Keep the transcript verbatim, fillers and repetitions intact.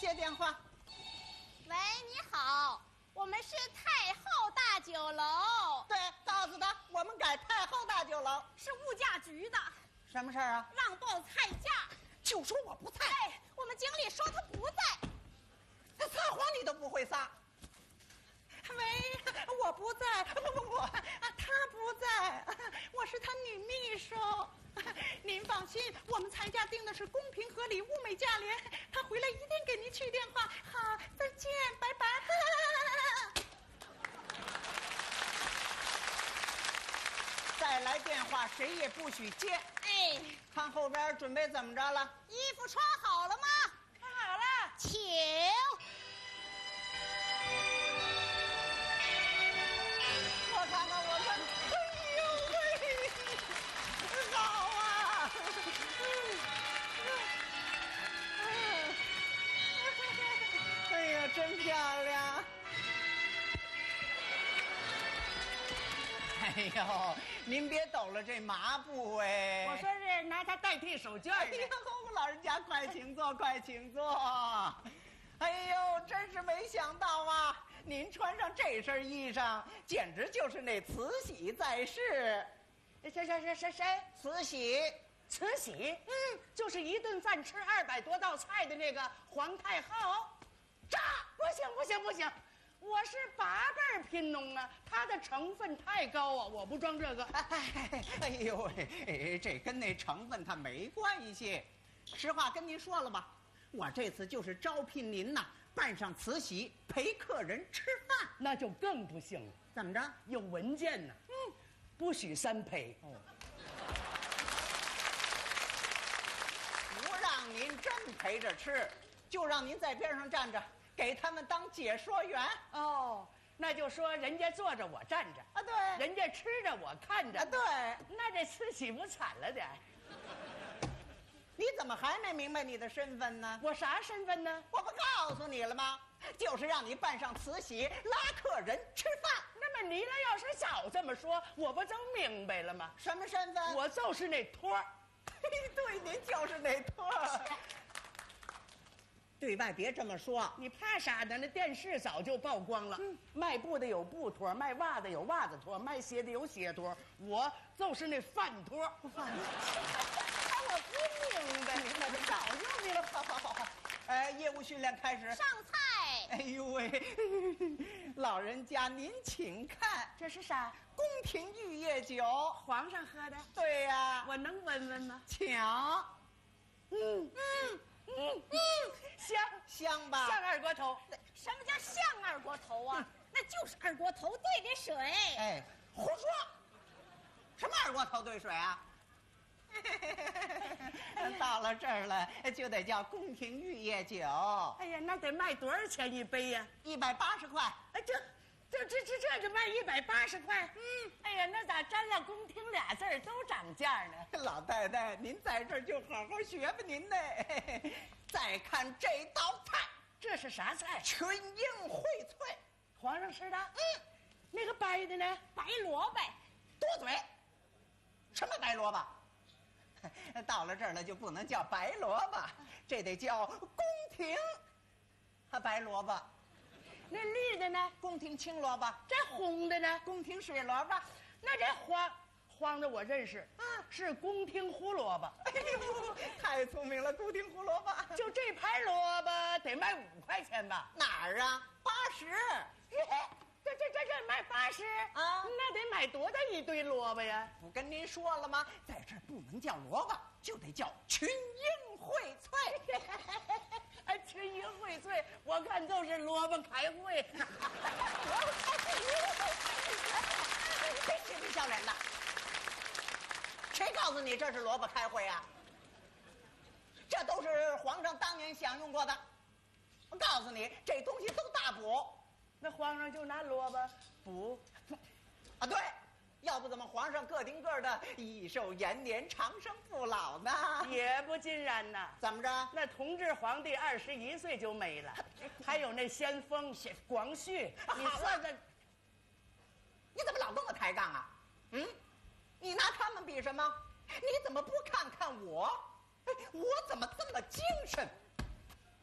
接电话。 喂，你好，我们是太后大酒楼。 对，告诉他我们改太后大酒楼。 是物价局的。 什么事儿啊？ 让报菜价。 就说我不在。 哎，我们经理说他不在。 他撒谎你都不会撒。喂，我不在，不不不，啊，他不在，我是他女秘书。您放心，我们菜价定的是公平合理、物美价廉。他回来一定给您去电话。好，再见，拜拜。再来电话，谁也不许接。 哎， 看后边准备怎么着了？ 衣服穿好了吗？ 穿好了， 请。 我看看，我看，哎呦喂，好啊！哎呀，真漂亮！哎呦，您别抖了这麻布哎！ 我说是拿它代替手绢。 哎呦，老人家快请坐，快请坐。哎呦，真是没想到啊！您穿上这身衣裳，简直就是那慈禧在世。 谁谁谁谁谁？ 慈禧， 慈禧，嗯，就是一顿饭吃二百多道菜的那个皇太后。炸！不行不行不行，我是八辈贫农啊，它的成分太高啊，我不装这个。 哎，哎呦喂，这跟那成分它没关系。实话跟您说了吧，我这次就是招聘您呐，扮上慈禧陪客人吃饭。 那就更不行了。 怎么着？ 有文件呢。嗯，不许三陪。 哦，不让您真陪着吃，就让您在边上站着，给他们当解说员。 哦，那就说人家坐着我站着啊，对， 人家吃着我看着啊，对。 那这慈禧不惨了点？ 你怎么还没明白你的身份呢？ 我啥身份呢？ 我不告诉你了吗？就是让你扮上慈禧拉客人吃饭。 那么你俩要是早这么说，我不就明白了吗？ 什么身份？ 我就是那托儿。 对，您就是那托儿。对外别这么说， 你怕啥呢？那电视早就曝光了。嗯，卖布的有布托，卖袜子有袜子托，卖鞋的有鞋托，我就是那饭托。 饭托。哎，我不明白，明白，早就明白了。好好好好。哎，业务训练开始。 上菜。 哎呦喂，老人家您请看， 这是啥？ 宫廷玉液酒， 皇上喝的。 对呀、啊， 我能闻闻吗？ 请。 嗯嗯嗯嗯，香香吧？ 像二锅头。 什么叫像二锅头啊？那就是二锅头兑点水。 哎，胡说！什么二锅头兑水啊？到了这儿了，就得叫宫廷玉液酒。 哎呀，那得卖多少钱一杯呀？ 一百八十块。 哎，这这这这这就卖一百八十块。嗯，哎呀，那咋沾了宫廷俩字儿都涨价呢？ 老太太，您在这儿就好好学吧，您呢。再看这道菜， 这是啥菜？ 群英荟萃， 皇上吃的。 嗯， 那个白的呢？ 白萝卜。 多嘴。什么白萝卜？到了这儿了就不能叫白萝卜，这得叫宫廷白萝卜。 那绿的呢？ 宫廷青萝卜。 这红的呢？ 宫廷水萝卜。 那这黄黄的我认识啊，是宫廷胡萝卜。 哎呦，太聪明了，宫廷胡萝卜。 就这盘萝卜得卖五块钱吧？ 哪儿啊？八十。 这这这这卖八十啊？ 那得买多大一堆萝卜呀？ 不跟您说了吗？在这儿不能叫萝卜，就得叫群英荟萃。 哎，群英荟萃，我看都是萝卜开会。 萝卜开会，别嬉皮笑脸的。谁告诉你这是萝卜开会啊？这都是皇上当年享用过的。我告诉你，这东西都大补。 那皇上就拿萝卜补啊？对，要不怎么皇上个顶个的益寿延年、长生不老呢？ 也不尽然呐。 怎么着？ 那同治皇帝二十一岁就没了，还有那先锋广旭，你算算， 你怎么老跟我抬杠啊？嗯，你拿他们比什么？你怎么不看看我？哎，我怎么这么精神？